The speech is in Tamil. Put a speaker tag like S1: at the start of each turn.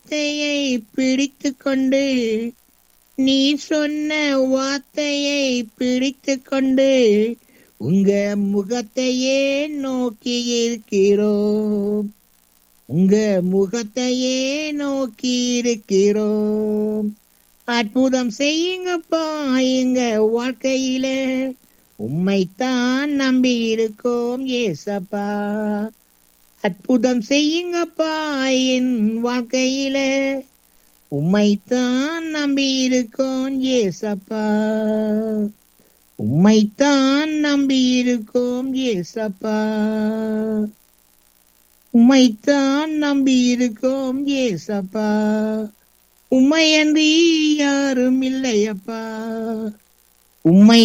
S1: வார்த்தையை பிடித்து கொண்டு, நீ சொன்ன வார்த்தையை பிடித்து கொண்டு, உங்க முகத்தையே நோக்கி இருக்கிறோம். உங்க முகத்தையே நோக்கி இருக்கிறோம். அற்புதம் செய்யுங்கப்பா எங்க வாழ்க்கையில, உம்மைத்தான் நம்பி இருக்கோம் ஏசப்பா. அற்புதம் செய்யுங்கப்பா என் வாழ்க்கையில, உம்மைத்தான் நம்பி இருக்கோம் ஏசப்பா. உம்மைத்தான் நம்பி இருக்கோம் ஏசப்பா. உம்மைத்தான் நம்பி இருக்கோம் ஏசப்பா. உம்மையன்றி யாரும் இல்லையப்பா. உம்மை